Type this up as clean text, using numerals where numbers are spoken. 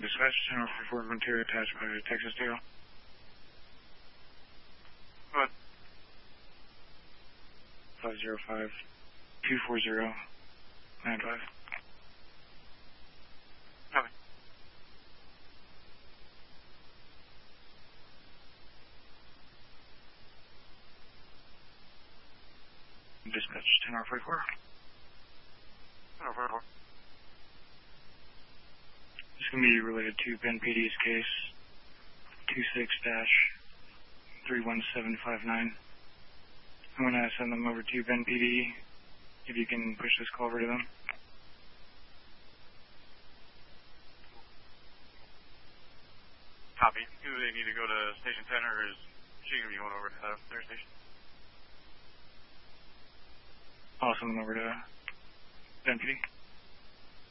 Dispatch 1044 Frontier attached by Texas Steel. What? 505 240 95. Copy. Dispatch 1044. 1044. This is going to be related to Ben PD's case 26-31759. I'm going to send them over to Ben PD. If you can push this call over to them. Copy. Do they need to go to Station 10 or is she going to be going over to their station? I'll send them over to Ben PD.